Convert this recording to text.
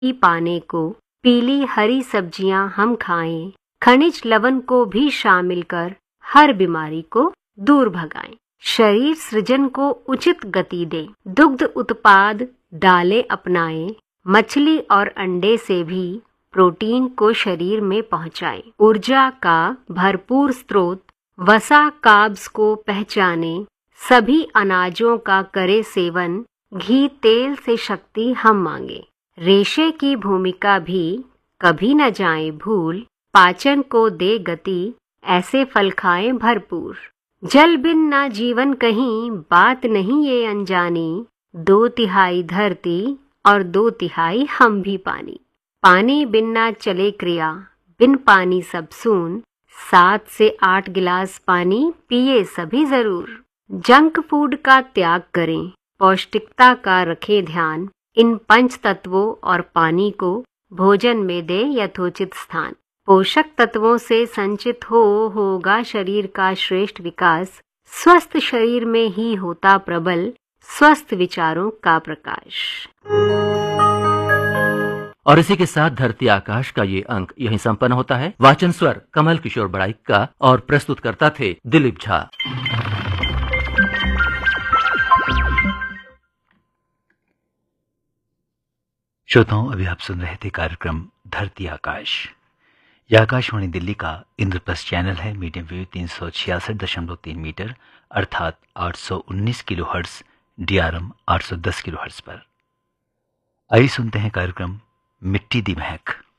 पाने को, पीली हरी सब्जियां हम खाएं, खनिज लवण को भी शामिल कर हर बीमारी को दूर भगाएं। शरीर सृजन को उचित गति दें, दुग्ध उत्पाद दालें अपनाएं, मछली और अंडे से भी प्रोटीन को शरीर में पहुंचाएं। ऊर्जा का भरपूर स्रोत वसा कार्ब्स को पहचाने, सभी अनाजों का करे सेवन, घी तेल से शक्ति हम मांगे। रेशे की भूमिका भी कभी न जाए भूल, पाचन को दे गति, ऐसे फल खाएं भरपूर। जल बिन ना जीवन कहीं, बात नहीं ये अनजानी, 2/3 धरती और 2/3 हम भी पानी। पानी बिन ना चले क्रिया, बिन पानी सब सून, 7 से 8 गिलास पानी पिए सभी जरूर। जंक फूड का त्याग करें, पौष्टिकता का रखें ध्यान, इन पंच तत्वों और पानी को भोजन में दे यथोचित स्थान। पोषक तत्वों से संचित होगा शरीर का श्रेष्ठ विकास, स्वस्थ शरीर में ही होता प्रबल, स्वस्थ विचारों का प्रकाश। और इसी के साथ धरती आकाश का ये अंक यहीं संपन्न होता है। वाचन स्वर कमल किशोर बड़ाइक का और प्रस्तुतकर्ता थे दिलीप झा। श्रोताओं, अभी आप सुन रहे थे कार्यक्रम धरती आकाश। यह आकाशवाणी दिल्ली का इंद्रप्रस्थ चैनल है। मीडियम वेव 366.3 मीटर अर्थात 819 किलोहर्ट्ज, DRM 810 किलोहर्ट्ज पर। आइए सुनते हैं कार्यक्रम मिट्टी दी महक।